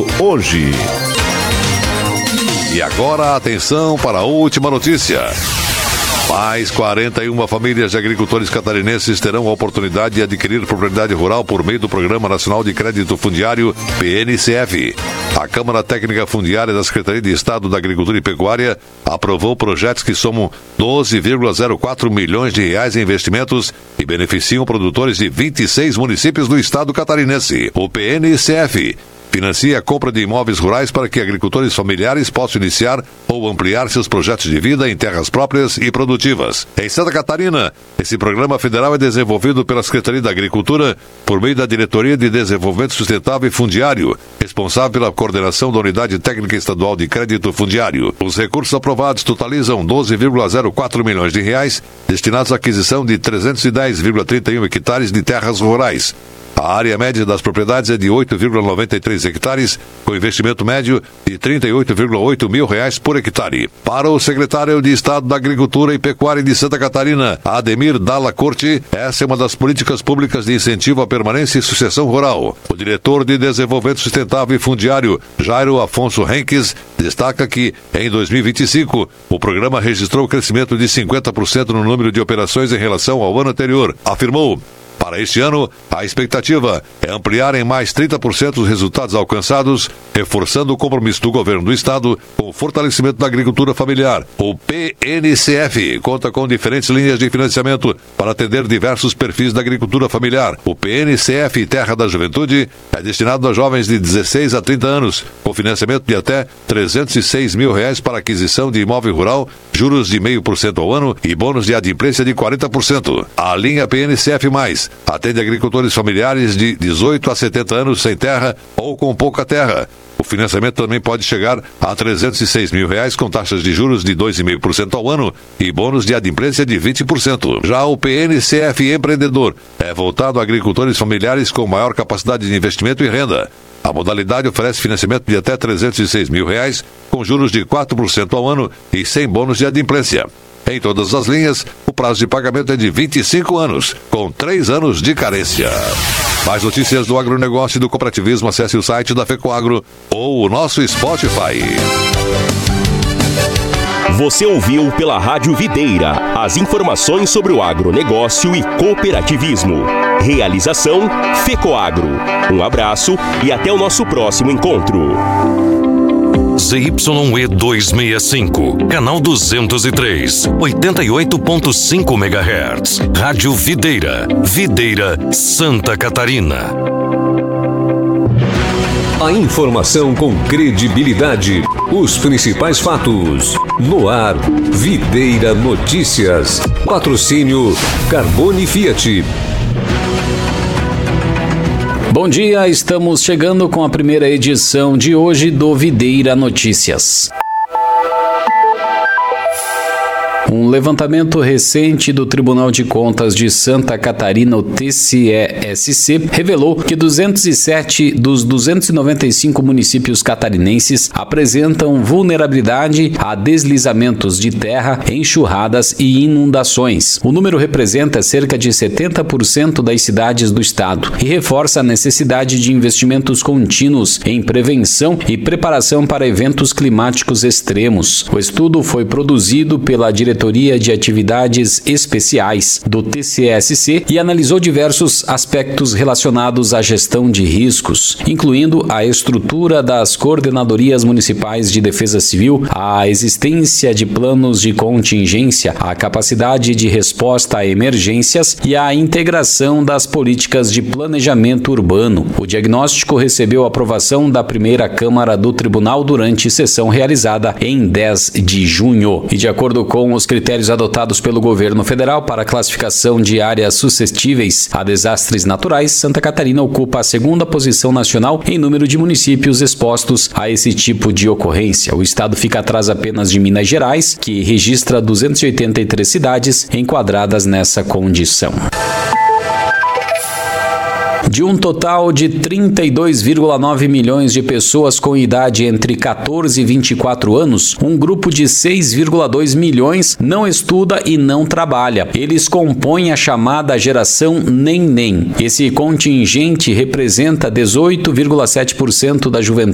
hoje. E agora, atenção para a última notícia. Mais 41 famílias de agricultores catarinenses terão a oportunidade de adquirir propriedade rural por meio do Programa Nacional de Crédito Fundiário, PNCF. A Câmara Técnica Fundiária da Secretaria de Estado da Agricultura e Pecuária aprovou projetos que somam 12,04 milhões de reais em investimentos e beneficiam produtores de 26 municípios do estado catarinense. O PNCF financia a compra de imóveis rurais para que agricultores familiares possam iniciar ou ampliar seus projetos de vida em terras próprias e produtivas. Em Santa Catarina, esse programa federal é desenvolvido pela Secretaria da Agricultura por meio da Diretoria de Desenvolvimento Sustentável e Fundiário, responsável pela coordenação da Unidade Técnica Estadual de Crédito Fundiário. Os recursos aprovados totalizam 12,04 milhões de reais, destinados à aquisição de 310,31 hectares de terras rurais. A área média das propriedades é de 8,93 hectares, com investimento médio de 38,8 mil reais por hectare. Para o secretário de Estado da Agricultura e Pecuária de Santa Catarina, Ademir Dalla Corte, essa é uma das políticas públicas de incentivo à permanência e sucessão rural. O diretor de Desenvolvimento Sustentável e Fundiário, Jairo Afonso Henques, destaca que, em 2025, o programa registrou crescimento de 50% no número de operações em relação ao ano anterior. Afirmou: para este ano, a expectativa é ampliar em mais 30% os resultados alcançados, reforçando o compromisso do governo do estado com o fortalecimento da agricultura familiar. O PNCF conta com diferentes linhas de financiamento para atender diversos perfis da agricultura familiar. O PNCF Terra da Juventude é destinado a jovens de 16 a 30 anos, com financiamento de até 306 mil reais para aquisição de imóvel rural, juros de 0,5% ao ano e bônus de adimplência de 40%. A linha PNCF+, atende agricultores familiares de 18 a 70 anos sem terra ou com pouca terra. O financiamento também pode chegar a 306 mil reais com taxas de juros de 2,5% ao ano e bônus de adimplência de 20%. Já o PNCF Empreendedor é voltado a agricultores familiares com maior capacidade de investimento e renda. A modalidade oferece financiamento de até 306 mil reais com juros de 4% ao ano e sem bônus de adimplência. Em todas as linhas, o prazo de pagamento é de 25 anos, com 3 anos de carência. Mais notícias do agronegócio e do cooperativismo, acesse o site da FECOAGRO ou o nosso Spotify. Você ouviu pela Rádio Videira as informações sobre o agronegócio e cooperativismo. Realização FECOAGRO. Um abraço e até o nosso próximo encontro. ZYE 265, canal 203, 88.5 MHz. Rádio Videira, Videira, Santa Catarina. A informação com credibilidade, os principais fatos. No ar, Videira Notícias. Patrocínio Carbone Fiat. Bom dia, estamos chegando com a primeira edição de hoje do Videira Notícias. Um levantamento recente do Tribunal de Contas de Santa Catarina, o TCE-SC, revelou que 207 dos 295 municípios catarinenses apresentam vulnerabilidade a deslizamentos de terra, enxurradas e inundações. O número representa cerca de 70% das cidades do estado e reforça a necessidade de investimentos contínuos em prevenção e preparação para eventos climáticos extremos. O estudo foi produzido pela Diretoria de Atividades Especiais do TCE-SC e analisou diversos aspectos relacionados à gestão de riscos, incluindo a estrutura das coordenadorias municipais de defesa civil, a existência de planos de contingência, a capacidade de resposta a emergências e a integração das políticas de planejamento urbano. O diagnóstico recebeu aprovação da primeira Câmara do Tribunal durante sessão realizada em 10 de junho. E de acordo com os critérios adotados pelo governo federal para a classificação de áreas suscetíveis a desastres naturais, Santa Catarina ocupa a segunda posição nacional em número de municípios expostos a esse tipo de ocorrência. O estado fica atrás apenas de Minas Gerais, que registra 283 cidades enquadradas nessa condição. De um total de 32,9 milhões de pessoas com idade entre 14 e 24 anos, um grupo de 6,2 milhões não estuda e não trabalha. Eles compõem a chamada geração Neném. Esse contingente representa 18,7% da juventude